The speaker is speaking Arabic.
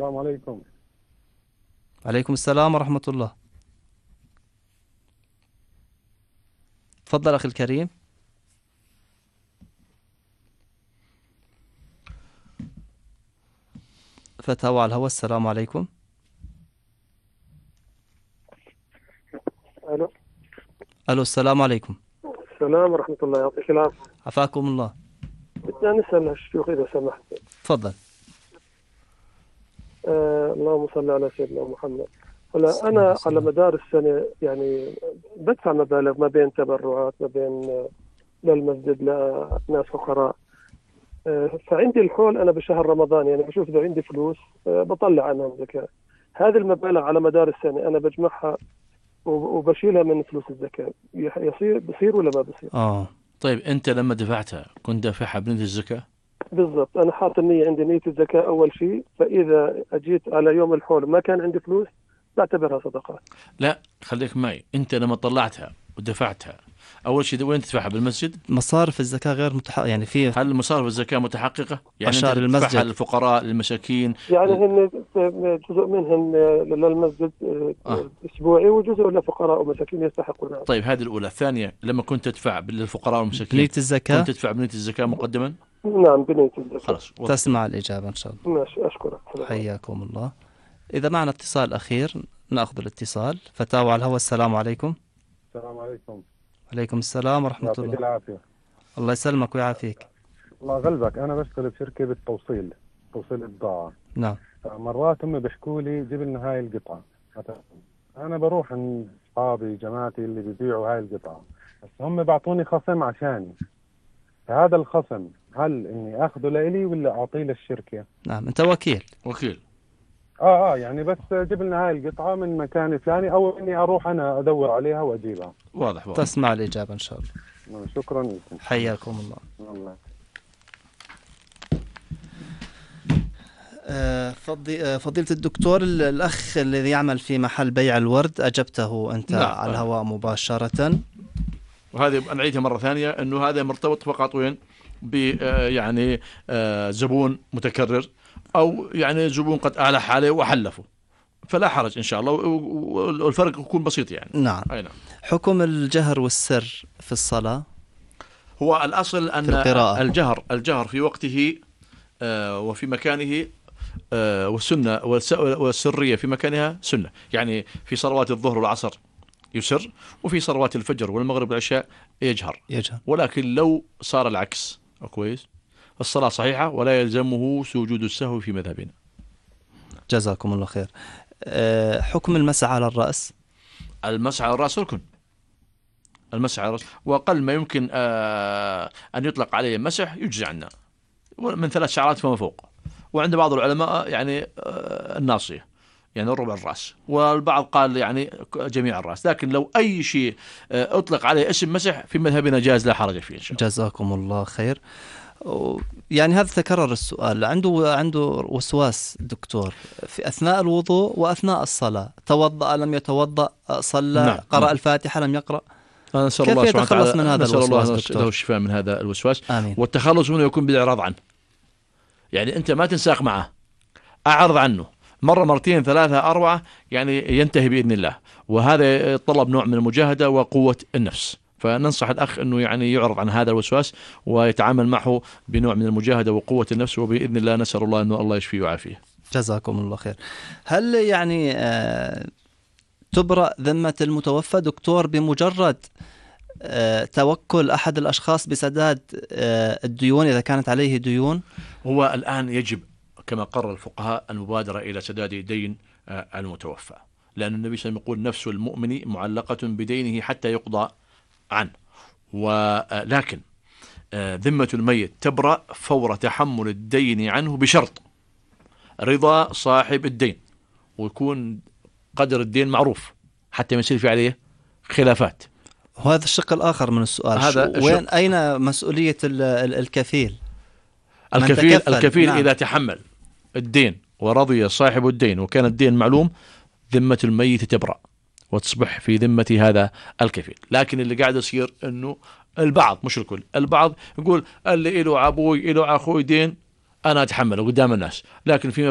السلام عليكم. عليكم السلام ورحمة الله. تفضل أخي الكريم. فتاوى على الهواء. السلام عليكم. الو. ألو، السلام عليكم. السلام ورحمة الله، يعطيك العافية. عفاكم الله. بدنا نسأل الشيوخ إذا سمحت. تفضل. اللهم صل على سيدنا محمد. هلا أنا على مدار السنة يعني بدفع مبالغ ما بين تبرعات، ما بين للمسجد لناس فقراء. فعندي الحول أنا بشهر رمضان، يعني بشوف إذا عندي فلوس بطلع عنهم زكاة. هذه المبالغ على مدار السنة أنا بجمعها وبشيلها من فلوس الزكاة، بصير ولا ما بصير؟ طيب أنت لما دفعتها كنت دافعها بنية الزكاة؟ بالضبط، أنا حاط النية، عندي نية الزكاة أول شيء، فإذا أجيت على يوم الحول ما كان عندي فلوس بعتبرها صدقات. لا، خليك معي. أنت لما طلعتها ودفعتها أول شيء وين تدفعها؟ بالمسجد؟ مصارف الزكاة غير يعني في هل مصارف الزكاة متحققة؟ يعني أنت مشار تدفعها المسجد. للفقراء للمساكين؟ يعني هن جزء منهن للمسجد أسبوعي، وجزء لفقراء ومساكين يستحقون. طيب هذه الأولى. الثانية، لما كنت تدفع للفقراء والمساكين بنية الزكاة كنت تدفع بنية الزكاة مقدما؟ نعم، بنية الزكاة. خلاص، تسمع الإجابة إن شاء الله. ماشي، أشكرك. حياكم الله. إذا معنا اتصال أخير نأخذ الاتصال. فتاوى على الهواء. السلام عليكم. السلام عليكم. عليكم السلام ورحمة يعطيك الله. العافية. الله يسلمك ويعافيك. الله يغلبك. أنا بشتغل بشركة بالتوصيل، توصيل البضاعة. نعم. مرات هم بيحكوا لي جيب لنا هاي القطعة مثلا، أنا بروح عند أصحابي جماعتي اللي بيبيعوا هاي القطعة، بس هم بعطوني خصم عشاني. فهذا الخصم هل إني أخذه لإلي ولا أعطيه للشركة؟ نعم، أنت وكيل. يعني بس جيب لنا هاي القطعة من مكان الفلاني، أو إني أروح أنا أدور عليها وأجيبها. واضح. تسمع الإجابة إن شاء الله. شكرا لكم. حياكم الله. الله. فضيلة الدكتور، الأخ الذي يعمل في محل بيع الورد أجبته أنت على الهواء مباشرة، وهذه أنا أعيدها مرة ثانية أنه هذا مرتبط فقط وين يعني زبون متكرر، أو يعني زبون قد ألح عليه وحلفه، فلا حرج إن شاء الله، والفرق يكون بسيط يعني. نعم. نعم. حكم الجهر والسر في الصلاة. هو الأصل أن الجهر في وقته وفي مكانه، والسنة والسرية في مكانها سنة. يعني في صلوات الظهر والعصر يسر، وفي صلوات الفجر والمغرب والعشاء يجهر. ولكن لو صار العكس كويس، الصلاة صحيحة ولا يلزمه سجود السهو في مذهبنا. جزاكم الله خير. حكم المسح على الرأس. المسح على الرأس ركن. المسح على الرأس وأقل ما يمكن أن يطلق عليه مسح يجزي عنا من 3 شعرات فما فوق. وعند بعض العلماء يعني الناصية، يعني ربع الرأس، والبعض قال يعني جميع الرأس. لكن لو أي شيء أطلق عليه اسم مسح في مذهبنا جاز، لا حرج فيه إن شاء الله. جزاكم الله خير. يعني هذا تكرر السؤال، عنده وسواس دكتور في أثناء الوضوء وأثناء الصلاة، توضأ لم يتوضأ، صلى، نعم. قرأ الفاتحة لم يقرأ. نسأل الله سبحانه وتعالى من هذا الوسواس، له الشفاء من هذا الوسواس. آمين. والتخلص منه يكون بالإعراض عنه. يعني أنت ما تنساق معه، أعرض عنه مرة مرتين 3 4، يعني ينتهي بإذن الله. وهذا يتطلب نوع من المجاهدة وقوة النفس. فننصح الأخ أنه يعني يعرض عن هذا الوسواس ويتعامل معه بنوع من المجاهدة وقوة النفس، وبإذن الله نسأل الله أنه الله يشفيه ويعافيه. جزاكم الله خير. هل يعني تبرأ ذمة المتوفى دكتور بمجرد توكل أحد الأشخاص بسداد الديون إذا كانت عليه ديون؟ هو الآن يجب كما قرر الفقهاء المبادرة إلى سداد دين المتوفى، لأن النبي صلى الله عليه وسلم يقول نفس المؤمن معلقة بدينه حتى يقضى عنه. ولكن ذمة الميت تبرأ فور تحمل الدين عنه بشرط رضا صاحب الدين، ويكون قدر الدين معروف حتى ما يصير في عليه خلافات. وهذا الشق الآخر من السؤال، وين أين مسؤولية الكفيل؟ الكفيل نعم. إذا تحمل الدين ورضي صاحب الدين وكان الدين معلوم، ذمة الميت تبرأ وتصبح في ذمة هذا الكفيل. لكن اللي قاعد يصير أنه البعض، مش الكل، البعض يقول اللي له أبوي له أخوي دين أنا أتحمله قدام الناس، لكن في